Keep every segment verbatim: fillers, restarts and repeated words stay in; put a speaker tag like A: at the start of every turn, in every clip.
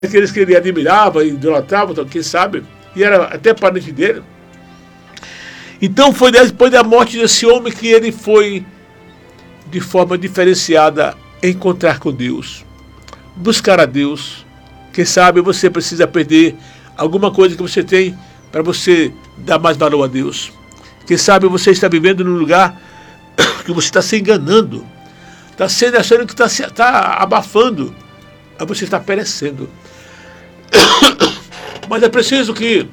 A: aqueles que ele admirava, idolatrava, então, quem sabe, e era até parente dele. Então foi depois da morte desse homem que ele foi, de forma diferenciada, encontrar com Deus, buscar a Deus. Quem sabe você precisa perder alguma coisa que você tem para você dar mais valor a Deus. Quem sabe você está vivendo num lugar que você está se enganando, está sendo achando que está, está abafando, aí você está perecendo. Mas é preciso que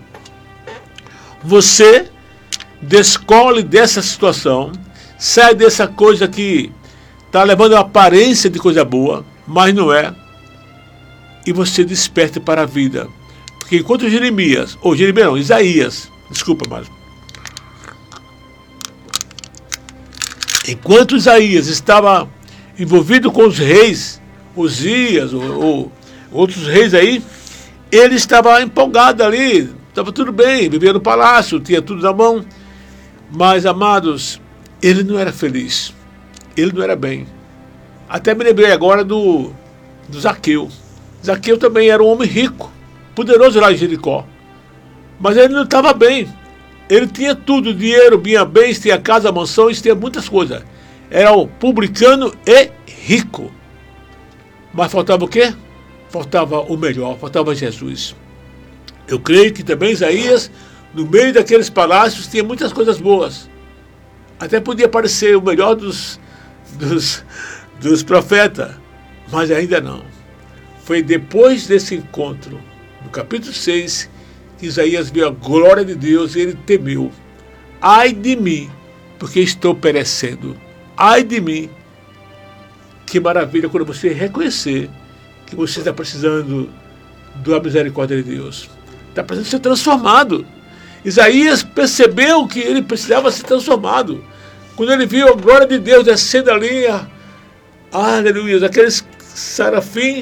A: você descole dessa situação, sai dessa coisa que está levando a aparência de coisa boa, mas não é, e você desperte para a vida. Porque enquanto Jeremias, ou Jeremias não, Isaías, desculpa, mas enquanto Isaías estava envolvido com os reis, Uzias, ou, ou outros reis aí, ele estava empolgado ali, estava tudo bem, vivia no palácio, tinha tudo na mão, mas, amados, ele não era feliz, ele não era bem. Até me lembrei agora do, do Zaqueu. Zaqueu também era um homem rico, poderoso lá em Jericó, mas ele não estava bem. Ele tinha tudo, dinheiro, tinha bens, tinha casa, mansões, tinha muitas coisas. Era um publicano e rico. Mas faltava o quê? Faltava o melhor, faltava Jesus. Eu creio que também Isaías, no meio daqueles palácios, tinha muitas coisas boas. Até podia parecer o melhor dos, dos, dos profetas, mas ainda não. Foi depois desse encontro, no capítulo seis, que Isaías viu a glória de Deus e ele temeu. Ai de mim, porque estou perecendo. Ai de mim. Que maravilha quando você reconhecer que você está precisando da misericórdia de Deus. Está precisando ser transformado. Isaías percebeu que ele precisava ser transformado. Quando ele viu a glória de Deus descendo ali, aleluia, aqueles serafim,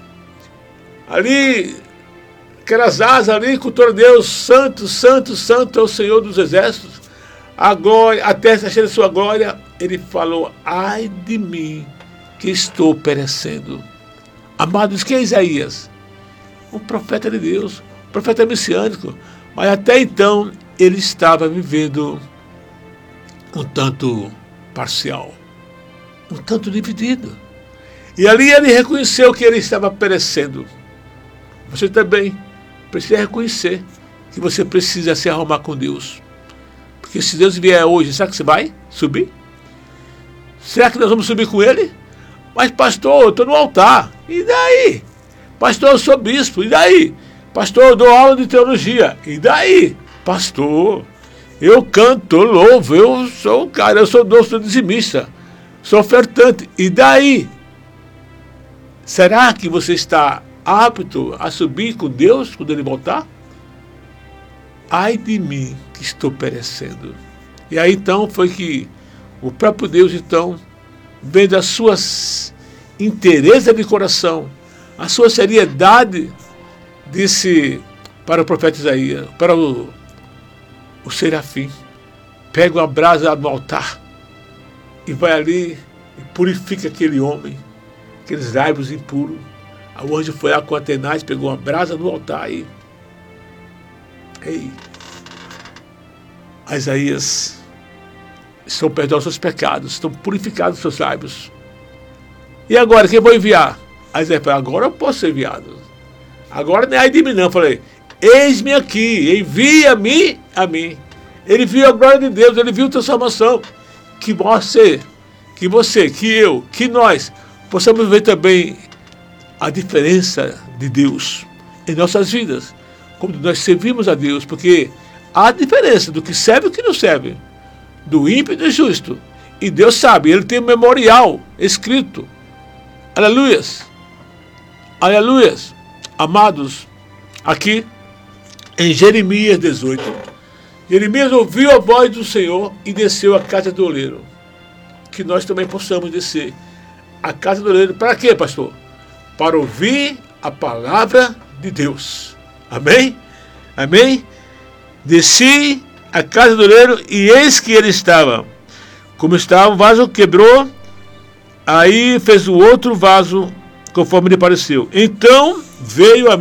A: ali, aquelas asas ali, com todo Deus, santo, santo, santo é o Senhor dos exércitos, a glória, a terra está cheia de sua glória, ele falou, ai de mim, que estou perecendo. Amados, quem é Isaías? Um profeta de Deus, um profeta messiânico, mas até então ele estava vivendo um tanto parcial, um tanto dividido. E ali ele reconheceu que ele estava perecendo. Você também precisa reconhecer que você precisa se arrumar com Deus. Porque se Deus vier hoje, será que você vai subir? Será que nós vamos subir com ele? Mas pastor, eu estou no altar. E daí? Pastor, eu sou bispo. E daí? Pastor, eu dou aula de teologia. E daí? Pastor, eu canto, eu louvo, eu sou o cara, eu sou doce, sou dizimista, sou ofertante. E daí? Será que você está apto a subir com Deus quando ele voltar? Ai de mim que estou perecendo. E aí então foi que o próprio Deus então, vendo as suas interesse de coração, a sua seriedade, disse para o profeta Isaías, para o, o serafim, pega uma brasa no altar e vai ali e purifica aquele homem, aqueles lábios impuros. O anjo foi lá com a tenaz, pegou uma brasa no altar e ei, a Isaías, estão perdoados os seus pecados, estão purificados os seus lábios. E agora, quem vou enviar? Aí Isaías falou, agora eu posso ser enviado. Agora não é ai de mim não. Eu falei, eis-me aqui, envia-me a mim. Ele viu a glória de Deus, ele viu a transformação. Que você, que você, que eu, que nós possamos ver também a diferença de Deus em nossas vidas, como nós servimos a Deus, porque há diferença do que serve e do que não serve, do ímpio e do justo. E Deus sabe, ele tem um memorial escrito. Aleluias. Aleluias. Amados, aqui em Jeremias dezoito, Jeremias ouviu a voz do Senhor e desceu à casa do oleiro. Que nós também possamos descer à casa do oleiro. Para quê, pastor? Para ouvir a palavra de Deus. Amém? Amém? Desci à casa do oleiro e eis que ele estava. Como estava, o vaso quebrou, aí fez o outro vaso conforme lhe pareceu. Então veio a